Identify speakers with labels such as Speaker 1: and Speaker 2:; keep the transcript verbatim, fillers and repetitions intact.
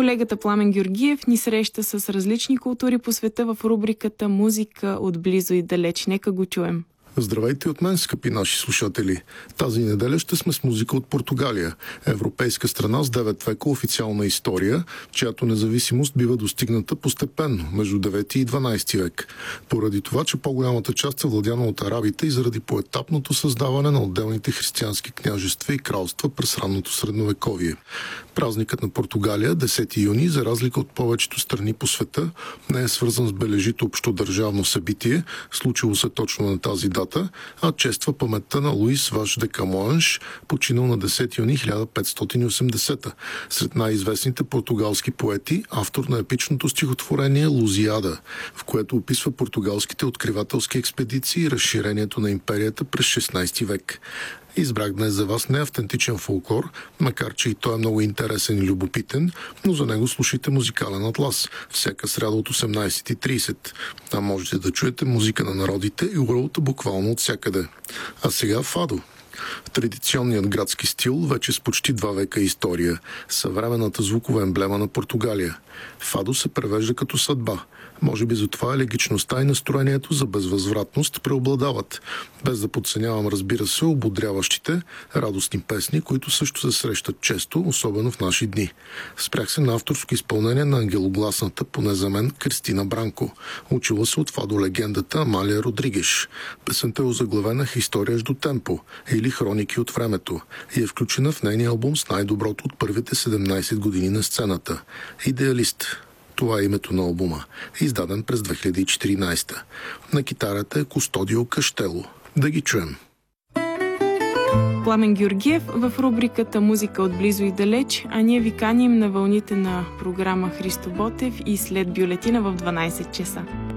Speaker 1: Колегата Пламен Георгиев ни среща с различни култури по света в рубриката "Музика от близо и далеч". Нека го чуем.
Speaker 2: Здравейте от мен, скъпи наши слушатели! Тази неделя ще сме с музика от Португалия, европейска страна с девет века официална история, чиято независимост бива достигната постепенно между девети и дванадесети век, поради това, че по-голямата част е владяна от арабите и заради поетапното създаване на отделните християнски княжества и кралства през ранното средновековие. Празникът на Португалия, десети юни, за разлика от повечето страни по света, не е свързан с бележито общодържавно събитие, случило се точно на тази дата, а чества паметта на Луис Ваш де Камоанш, починал на десети юни хиляда петстотин и осемдесета. Сред най-известните португалски поети, автор на епичното стихотворение Лузиада, в което описва португалските откривателски експедиции и разширението на империята през шестнадесети век. Избрах днес за вас неавтентичен фолклор, макар че и той е много интересен и любопитен, но за него слушайте музикален атлас, всяка сряда от осемнадесет и тридесет. А можете да чуете музика на народите и урота буквално от всякъде. А сега Фадо. Традиционният градски стил вече с почти два века история, съвременната звукова емблема на Португалия. Фадо се превежда като съдба. Може би затова елегичността и настроението за безвъзвратност преобладават. Без да подценявам, разбира се, ободряващите, радостни песни, които също се срещат често, особено в наши дни. Спрях се на авторско изпълнение на ангелогласната, поне за мен, Кристина Бранко. Учила се от Фадо легендата Амалия Родригеш. Песента е озаглавена "Historias do Tempo" или "Хроники от времето" и е включена в нейния албум с най-доброто от първите седемнадесет години на сцената – "Идеалист". Това е името на албума, издаден през две хиляди и четиринадесета. На китарата е Кустодио Кащело. Да ги чуем.
Speaker 1: Пламен Георгиев в рубриката "Музика от близо и далеч", а ние ви каним на вълните на програма Христо Ботев и след бюлетина в дванадесет часа.